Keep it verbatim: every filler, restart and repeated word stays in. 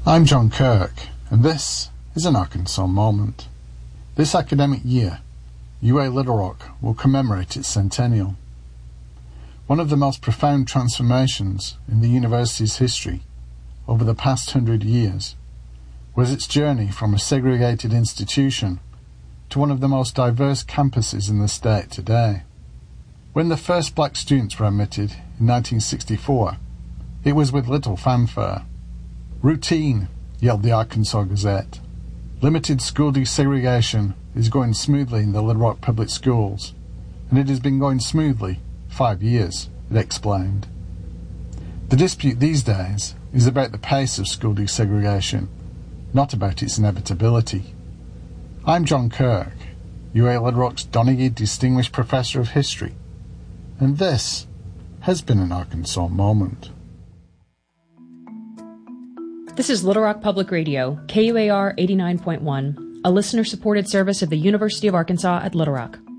I'm John Kirk, and this is an Arkansas Moment. This academic year, U A Little Rock will commemorate its centennial. One of the most profound transformations in the university's history over the past hundred years was its journey from a segregated institution to one of the most diverse campuses in the state today. When the first black students were admitted in nineteen sixty-four, it was with little fanfare. Routine, yelled the Arkansas Gazette. Limited school desegregation is going smoothly in the Little Rock Public Schools, and it has been going smoothly five years, it explained. The dispute these days is about the pace of school desegregation, not about its inevitability. I'm John Kirk, U A Little Rock's Donaghy Distinguished Professor of History, and this has been an Arkansas Moment. This is Little Rock Public Radio, K U A R eighty-nine point one, a listener-supported service of the University of Arkansas at Little Rock.